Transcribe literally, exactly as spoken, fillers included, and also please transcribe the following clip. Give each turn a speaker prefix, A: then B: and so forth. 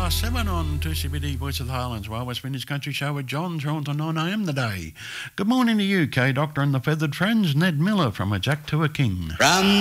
A: past seven on two C B D Voice of the Highlands, Wild West Vintage Country Show with John, through on to nine a m today. Good morning to you, K Doctor and the Feathered Friends, Ned Miller from A Jack to a King.
B: Run.